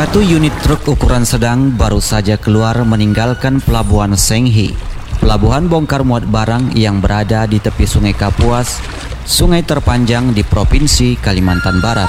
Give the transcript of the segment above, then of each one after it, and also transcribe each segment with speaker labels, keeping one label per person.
Speaker 1: Satu unit truk ukuran sedang baru saja keluar meninggalkan pelabuhan Senghi, pelabuhan bongkar muat barang yang berada di tepi Sungai Kapuas, sungai terpanjang di Provinsi Kalimantan Barat.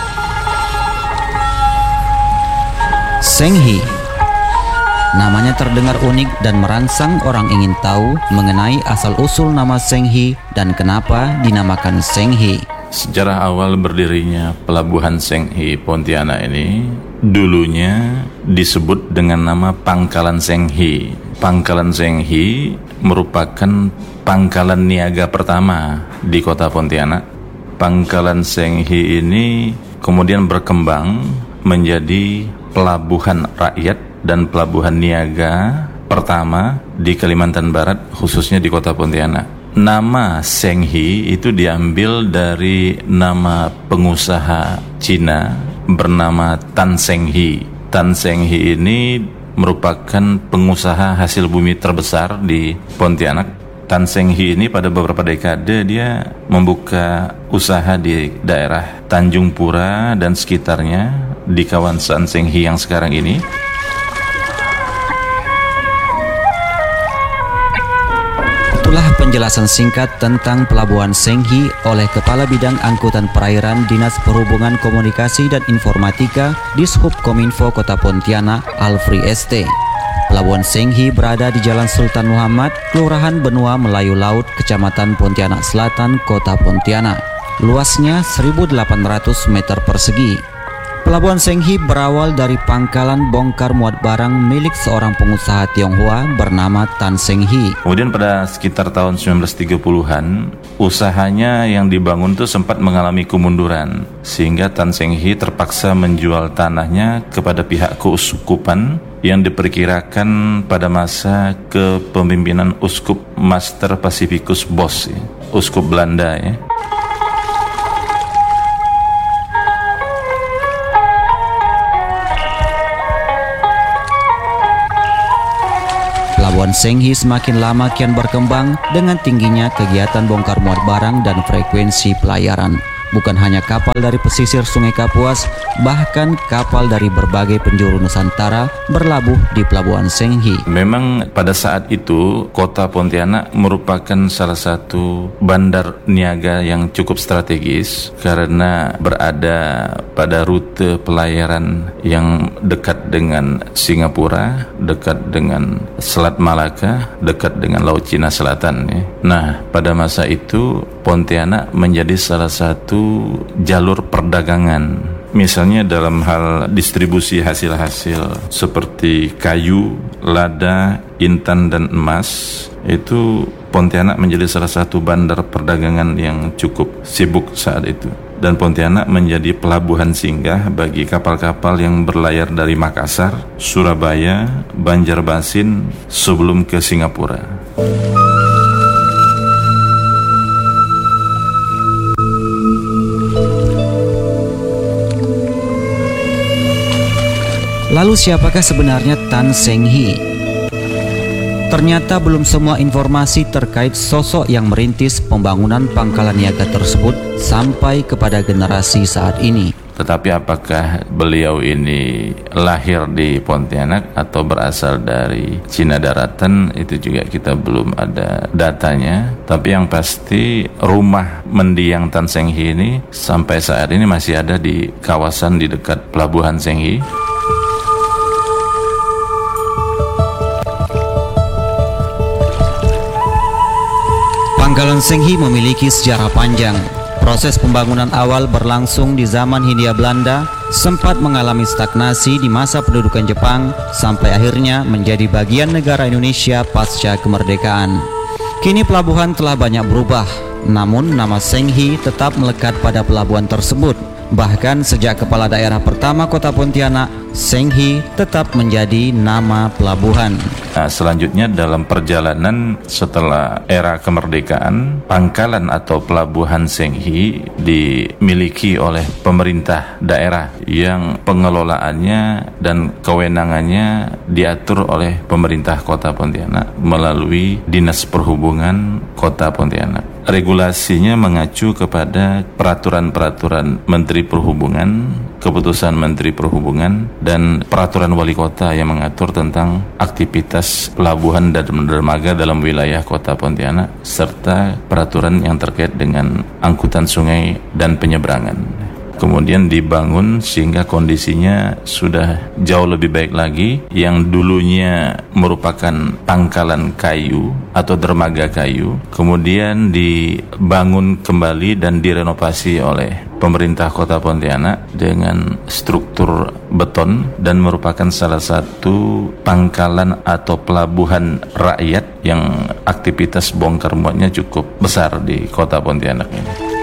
Speaker 1: Senghi, namanya terdengar unik dan merangsang orang ingin tahu mengenai asal-usul nama Senghi dan kenapa dinamakan Senghi.
Speaker 2: Sejarah awal berdirinya Pelabuhan Senghi Pontianak ini dulunya disebut dengan nama Pangkalan Senghi. Pangkalan Senghi merupakan pangkalan niaga pertama di kota Pontianak. Pangkalan Senghi ini kemudian berkembang menjadi pelabuhan rakyat dan pelabuhan niaga pertama di Kalimantan Barat, khususnya di kota Pontianak. Nama Senghi itu diambil dari nama pengusaha Cina bernama Tan Senghi. Tan Senghi ini merupakan pengusaha hasil bumi terbesar di Pontianak. Tan Senghi ini pada beberapa dekade dia membuka usaha di daerah Tanjung Pura dan sekitarnya di kawasan Senghi yang sekarang ini.
Speaker 1: Itulah penjelasan singkat tentang Pelabuhan Senghi oleh Kepala Bidang Angkutan Perairan Dinas Perhubungan Komunikasi dan Informatika Dishub Kominfo Kota Pontianak, Alfri ST. Pelabuhan Senghi berada di Jalan Sultan Muhammad, Kelurahan Benua Melayu Laut, Kecamatan Pontianak Selatan, Kota Pontianak. Luasnya 1.800 meter persegi. Pelabuhan Senghi berawal dari pangkalan bongkar muat barang milik seorang pengusaha Tionghoa bernama Tan Senghi.
Speaker 2: Kemudian pada sekitar tahun 1930-an, usahanya yang dibangun itu sempat mengalami kemunduran, sehingga Tan Senghi terpaksa menjual tanahnya kepada pihak keuskupan yang diperkirakan pada masa kepemimpinan Uskup Master Pacificus Bos, Uskup Belanda ya.
Speaker 1: Pelabuhan Senghi semakin lama kian berkembang dengan tingginya kegiatan bongkar muat barang dan frekuensi pelayaran. Bukan hanya kapal dari pesisir Sungai Kapuas, bahkan kapal dari berbagai penjuru Nusantara berlabuh di Pelabuhan Senghi.
Speaker 2: Memang pada saat itu kota Pontianak merupakan salah satu bandar niaga yang cukup strategis karena berada pada rute pelayaran yang dekat dengan Singapura, dekat dengan Selat Malaka, dekat dengan Laut Cina Selatan ya. Nah, pada masa itu Pontianak menjadi salah satu jalur perdagangan. Misalnya dalam hal distribusi hasil-hasil seperti kayu, lada, intan, dan emas, itu Pontianak menjadi salah satu bandar perdagangan yang cukup sibuk saat itu. Dan Pontianak menjadi pelabuhan singgah bagi kapal-kapal yang berlayar dari Makassar, Surabaya, Banjarmasin sebelum ke Singapura.
Speaker 1: Lalu siapakah sebenarnya Tan Senghi? Ternyata belum semua informasi terkait sosok yang merintis pembangunan pangkalan niaga tersebut sampai kepada generasi saat ini.
Speaker 2: Tetapi apakah beliau ini lahir di Pontianak atau berasal dari Cina Daratan, itu juga kita belum ada datanya. Tapi yang pasti rumah mendiang Tan Senghi ini sampai saat ini masih ada di kawasan di dekat Pelabuhan Senghi.
Speaker 1: Pangkalan Senghi memiliki sejarah panjang. Proses pembangunan awal berlangsung di zaman Hindia Belanda, sempat mengalami stagnasi di masa pendudukan Jepang, sampai akhirnya menjadi bagian negara Indonesia pasca kemerdekaan. Kini pelabuhan telah banyak berubah, namun nama Senghi tetap melekat pada pelabuhan tersebut. Bahkan sejak kepala daerah pertama kota Pontianak, Senghi tetap menjadi nama pelabuhan.
Speaker 2: Nah, selanjutnya dalam perjalanan setelah era kemerdekaan, pangkalan atau pelabuhan Senghi dimiliki oleh pemerintah daerah yang pengelolaannya dan kewenangannya diatur oleh pemerintah kota Pontianak melalui Dinas Perhubungan Kota Pontianak. Regulasinya mengacu kepada peraturan-peraturan Menteri Perhubungan keputusan Menteri Perhubungan dan peraturan wali kota yang mengatur tentang aktivitas pelabuhan dan dermaga dalam wilayah kota Pontianak, serta peraturan yang terkait dengan angkutan sungai dan penyeberangan. Kemudian dibangun sehingga kondisinya sudah jauh lebih baik lagi. Yang dulunya merupakan pangkalan kayu atau dermaga kayu, kemudian dibangun kembali dan direnovasi oleh pemerintah kota Pontianak dengan struktur beton dan merupakan salah satu pangkalan atau pelabuhan rakyat yang aktivitas bongkar muatnya cukup besar di kota Pontianak ini.